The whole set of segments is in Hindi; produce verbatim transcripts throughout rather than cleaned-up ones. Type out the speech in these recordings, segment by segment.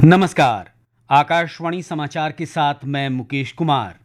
नमस्कार। आकाशवाणी समाचार के साथ मैं मुकेश कुमार।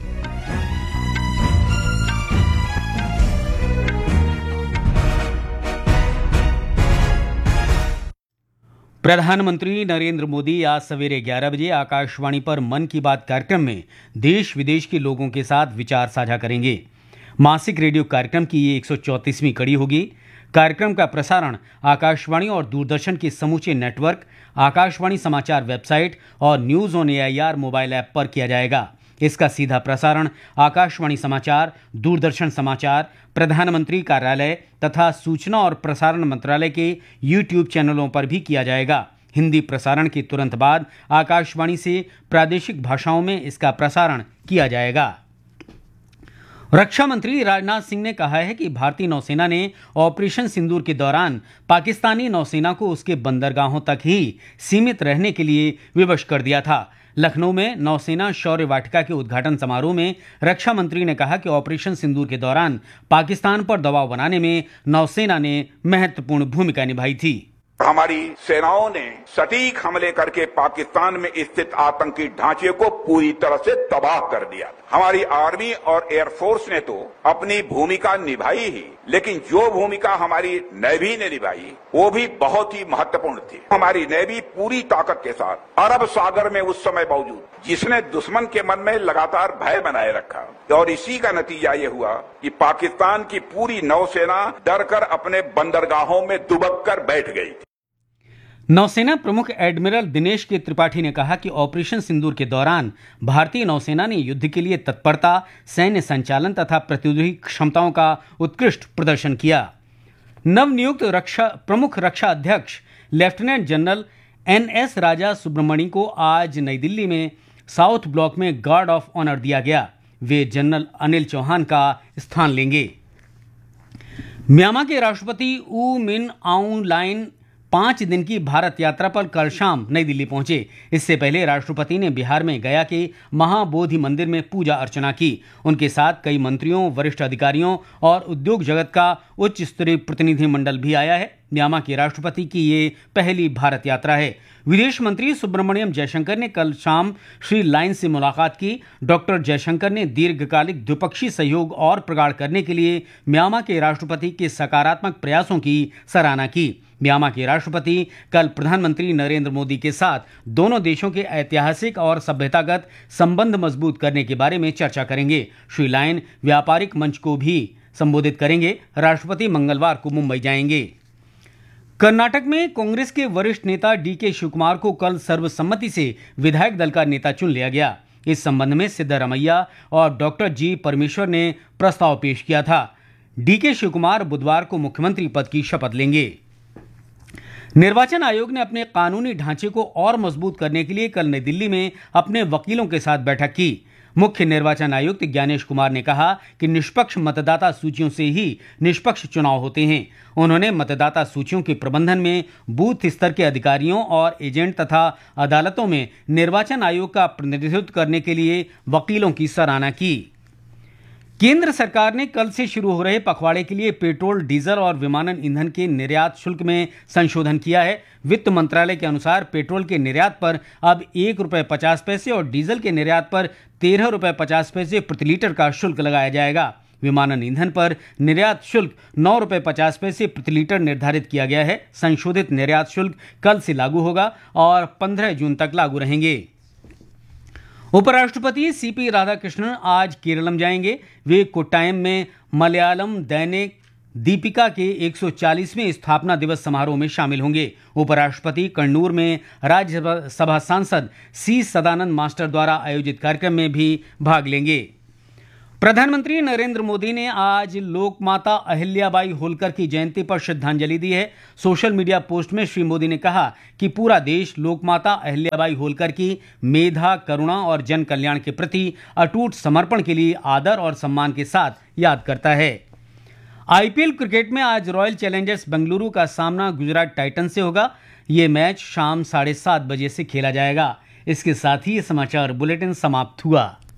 प्रधानमंत्री नरेंद्र मोदी आज सवेरे ग्यारह बजे आकाशवाणी पर मन की बात कार्यक्रम में देश विदेश के लोगों के साथ विचार साझा करेंगे। मासिक रेडियो कार्यक्रम की ये एक सौ चौंतीसवीं कड़ी होगी। कार्यक्रम का प्रसारण आकाशवाणी और दूरदर्शन के समूचे नेटवर्क, आकाशवाणी समाचार वेबसाइट और news on AIR mobile app पर किया जाएगा। इसका सीधा प्रसारण आकाशवाणी समाचार, दूरदर्शन समाचार, प्रधानमंत्री कार्यालय तथा सूचना और प्रसारण मंत्रालय के यूट्यूब चैनलों पर भी किया जाएगा। हिंदी प्रसारण के तुरंत बाद आकाशवाणी से प्रादेशिक भाषाओं में इसका प्रसारण किया जाएगा। रक्षा मंत्री राजनाथ सिंह ने कहा है कि भारतीय नौसेना ने ऑपरेशन सिंदूर के दौरान पाकिस्तानी नौसेना को उसके बंदरगाहों तक ही सीमित रहने के लिए विवश कर दिया था। लखनऊ में नौसेना शौर्य वाटिका के उद्घाटन समारोह में रक्षा मंत्री ने कहा कि ऑपरेशन सिंदूर के दौरान पाकिस्तान पर दबाव बनाने में नौसेना ने महत्वपूर्ण भूमिका निभाई थी। हमारी सेनाओं ने सटीक हमले करके पाकिस्तान में स्थित आतंकी ढांचे को पूरी तरह से तबाह कर दिया। हमारी आर्मी और एयरफोर्स ने तो अपनी भूमिका निभाई ही, लेकिन जो भूमिका हमारी नेवी ने निभाई वो भी बहुत ही महत्वपूर्ण थी। हमारी नेवी पूरी ताकत के साथ अरब सागर में उस समय मौजूद, जिसने दुश्मन के मन में लगातार भय बनाए रखा, और इसी का नतीजा ये हुआ कि पाकिस्तान की पूरी नौसेना डरकर अपने बंदरगाहों में दुबक कर बैठ गई। नौसेना प्रमुख एडमिरल दिनेश के त्रिपाठी ने कहा कि ऑपरेशन सिंदूर के दौरान भारतीय नौसेना ने युद्ध के लिए तत्परता, सैन्य संचालन तथा प्रतिरोधी क्षमताओं का उत्कृष्ट प्रदर्शन किया। नवनियुक्त रक्षा प्रमुख रक्षा अध्यक्ष लेफ्टिनेंट जनरल एन एस राजा सुब्रमणी को आज नई दिल्ली में साउथ ब्लॉक में गार्ड ऑफ ऑनर दिया गया। वे जनरल अनिल चौहान का स्थान लेंगे। म्यांमार के राष्ट्रपति ऊ मिन आउंग लाइन पांच दिन की भारत यात्रा पर कल शाम नई दिल्ली पहुंचे। इससे पहले राष्ट्रपति ने बिहार में गया के महाबोधि मंदिर में पूजा अर्चना की। उनके साथ कई मंत्रियों, वरिष्ठ अधिकारियों और उद्योग जगत का उच्च स्तरीय प्रतिनिधिमंडल भी आया है। म्यांमार के राष्ट्रपति की ये पहली भारत यात्रा है। विदेश मंत्री सुब्रमण्यम जयशंकर ने कल शाम श्री लाइन से मुलाकात की। डॉक्टर जयशंकर ने दीर्घकालिक द्विपक्षीय सहयोग और प्रगाढ़ करने के लिए म्यांमार के राष्ट्रपति के सकारात्मक प्रयासों की सराहना की। म्यांमार के राष्ट्रपति कल प्रधानमंत्री नरेंद्र मोदी के साथ दोनों देशों के ऐतिहासिक और सभ्यतागत संबंध मजबूत करने के बारे में चर्चा करेंगे। श्री लाइन व्यापारिक मंच को भी संबोधित करेंगे। राष्ट्रपति मंगलवार को मुंबई जाएंगे। कर्नाटक में कांग्रेस के वरिष्ठ नेता डी के शिवकुमार को कल सर्वसम्मति से विधायक दल का नेता चुन लिया गया। इस संबंध में सिद्धरमैया और डॉक्टर जी परमेश्वर ने प्रस्ताव पेश किया था। डी के शिवकुमार बुधवार को मुख्यमंत्री पद की शपथ लेंगे। निर्वाचन आयोग ने अपने कानूनी ढांचे को और मजबूत करने के लिए कल नई दिल्ली में अपने वकीलों के साथ बैठक की। मुख्य निर्वाचन आयुक्त ज्ञानेश कुमार ने कहा कि निष्पक्ष मतदाता सूचियों से ही निष्पक्ष चुनाव होते हैं। उन्होंने मतदाता सूचियों के प्रबंधन में बूथ स्तर के अधिकारियों और एजेंट तथा अदालतों में निर्वाचन आयोग का प्रतिनिधित्व करने के लिए वकीलों की सराहना की। केंद्र सरकार ने कल से शुरू हो रहे पखवाड़े के लिए पेट्रोल, डीजल और विमानन ईंधन के निर्यात शुल्क में संशोधन किया है। वित्त मंत्रालय के अनुसार पेट्रोल के निर्यात पर अब एक रुपये पचास पैसे और डीजल के निर्यात पर तेरह रुपये पचास पैसे प्रति लीटर का शुल्क लगाया जाएगा। विमानन ईंधन पर निर्यात शुल्क नौ रुपये पचास पैसे प्रति लीटर निर्धारित किया गया है। संशोधित निर्यात शुल्क कल से लागू होगा और पंद्रह जून तक लागू रहेंगे। उपराष्ट्रपति सीपी राधाकृष्णन आज केरलम जाएंगे। वे कोट्टायम में मलयालम दैनिक दीपिका के एक सौ चालीसवें स्थापना दिवस समारोह में शामिल होंगे। उपराष्ट्रपति कन्नूर में राज्यसभा सांसद सी सदानंद मास्टर द्वारा आयोजित कार्यक्रम में भी भाग लेंगे। प्रधानमंत्री नरेंद्र मोदी ने आज लोकमाता अहिल्याबाई होलकर की जयंती पर श्रद्धांजलि दी है। सोशल मीडिया पोस्ट में श्री मोदी ने कहा कि पूरा देश लोकमाता अहिल्याबाई होलकर की मेधा, करुणा और जन कल्याण के प्रति अटूट समर्पण के लिए आदर और सम्मान के साथ याद करता है। आईपीएल क्रिकेट में आज रॉयल चैलेंजर्स बेंगलुरु का सामना गुजरात टाइटंस से होगा। ये मैच शाम साढ़े सात बजे से खेला जाएगा। इसके साथ ही ये समाचार बुलेटिन समाप्त हुआ।